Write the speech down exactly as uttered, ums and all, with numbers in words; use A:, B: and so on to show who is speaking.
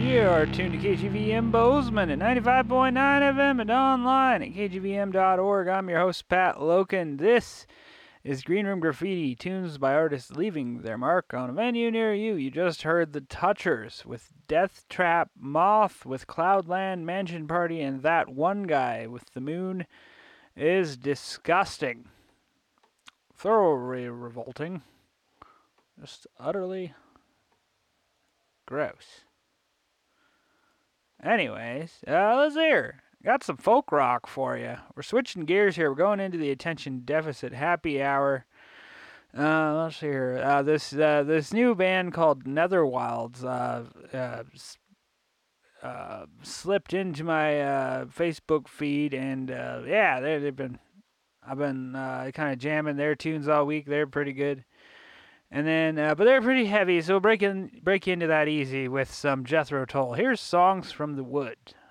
A: You're tuned to K G V M Bozeman at ninety-five point nine F M and online at K G V M dot org. I'm your host, Pat Loken. This is Green Room Graffiti, tunes by artists leaving their mark on a venue near you. You just heard The Touchers with Death Trap, Moth with Cloudland Mansion Party, and That One Guy with The Moon is Disgusting. Thoroughly revolting. Just utterly gross. Anyways, uh, let's hear. Got some folk rock for you. We're switching gears here. We're going into the attention deficit happy hour. Uh, let's see here. Uh, this uh, this new band called Netherwilds uh, uh, uh, slipped into my uh, Facebook feed, and uh, yeah, they, they've been. I've been uh, kind of jamming their tunes all week. They're pretty good. And then, uh, but they're pretty heavy, so we'll break in, break into that easy with some Jethro Tull. Here's Songs from the Wood.